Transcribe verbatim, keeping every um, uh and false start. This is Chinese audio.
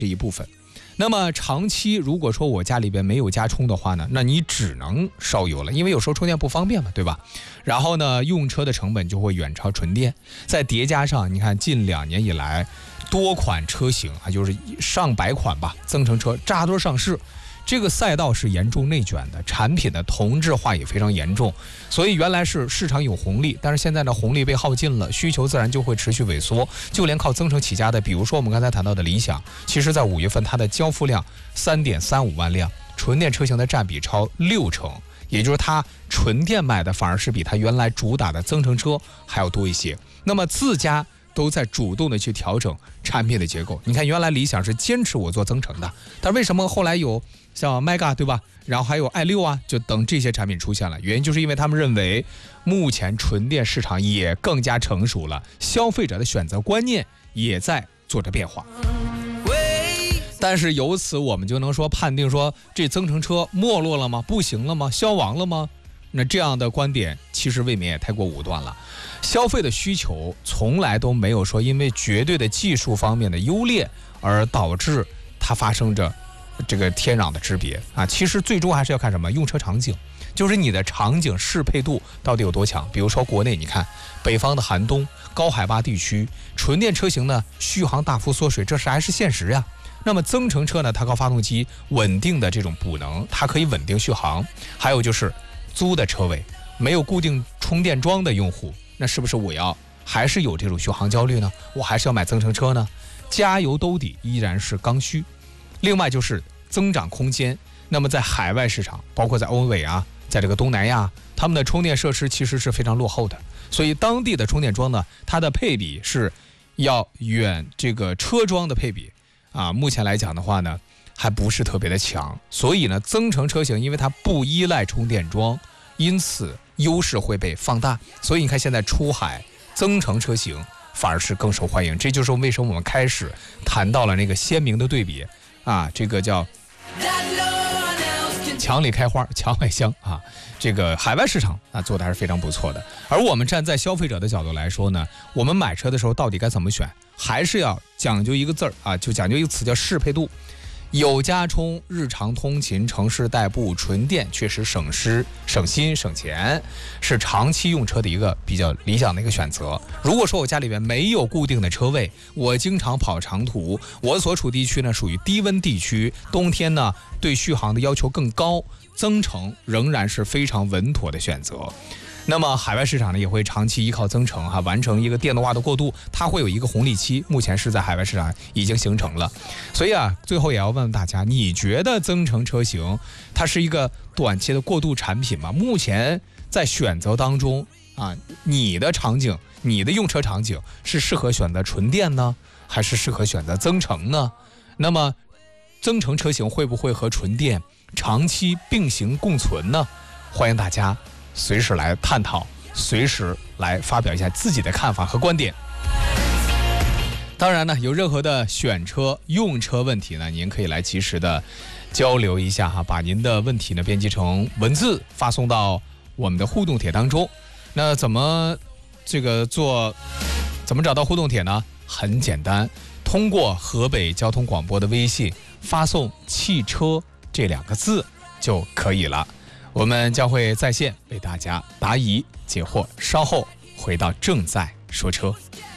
这一部分。那么长期如果说我家里边没有加充的话呢，那你只能烧油了，因为有时候充电不方便嘛，对吧？然后呢，用车的成本就会远超纯电，再叠加上你看近两年以来多款车型啊，就是上百款吧，增程车扎堆上市。这个赛道是严重内卷的，产品的同质化也非常严重，所以原来是市场有红利，但是现在呢红利被耗尽了，需求自然就会持续萎缩。就连靠增程起家的，比如说我们刚才谈到的理想，其实在五月份它的交付量 三点三五万辆，纯电车型的占比超六成，也就是它纯电卖的反而是比它原来主打的增程车还要多一些。那么自家都在主动的去调整产品的结构。你看原来理想是坚持我做增程的，但为什么后来有像 Mega 对吧，然后还有 i 六啊，就等这些产品出现了，原因就是因为他们认为目前纯电市场也更加成熟了，消费者的选择观念也在做着变化。但是由此我们就能说判定说这增程车没落了吗？不行了吗？消亡了吗？那这样的观点其实未免也太过武断了。消费的需求从来都没有说因为绝对的技术方面的优劣而导致它发生着这个天壤的之别啊！其实最终还是要看什么？用车场景，就是你的场景适配度到底有多强。比如说国内，你看北方的寒冬、高海拔地区，纯电车型呢续航大幅缩水，这是还是现实呀。那么增程车呢，它靠发动机稳定的这种补能，它可以稳定续航。还有就是租的车位没有固定充电桩的用户，那是不是我要还是有这种续航焦虑呢？我还是要买增程车呢？加油兜底依然是刚需。另外就是增长空间，那么在海外市场，包括在欧美啊，在这个东南亚，他们的充电设施其实是非常落后的，所以当地的充电桩呢，它的配比是要远这个车桩的配比啊，目前来讲的话呢，还不是特别的强，所以呢，增程车型因为它不依赖充电桩，因此优势会被放大，所以你看现在出海增程车型反而是更受欢迎，这就是为什么我们开始谈到了那个鲜明的对比。啊，这个叫墙里开花墙外香啊，这个海外市场啊做的还是非常不错的。而我们站在消费者的角度来说呢，我们买车的时候到底该怎么选，还是要讲究一个字儿啊，就讲究一个词叫适配度。有加充、日常通勤、城市代步、纯电确实省时、省心、省钱，是长期用车的一个比较理想的一个选择。如果说我家里边没有固定的车位，我经常跑长途，我所处地区呢属于低温地区，冬天呢对续航的要求更高，增程仍然是非常稳妥的选择。那么海外市场呢也会长期依靠增程哈、啊，完成一个电动化的过渡，它会有一个红利期，目前是在海外市场已经形成了。所以啊，最后也要问问大家，你觉得增程车型它是一个短期的过渡产品吗？目前在选择当中啊，你的场景，你的用车场景是适合选择纯电呢，还是适合选择增程呢？那么增程车型会不会和纯电长期并行共存呢？欢迎大家随时来探讨，随时来发表一下自己的看法和观点。当然呢，有任何的选车用车问题呢，您可以来及时的交流一下哈，把您的问题呢编辑成文字发送到我们的互动帖当中。那怎么这个做，怎么找到互动帖呢？很简单，通过河北交通广播的微信发送汽车这两个字就可以了，我们将会在线为大家答疑解惑，稍后回到正在说车。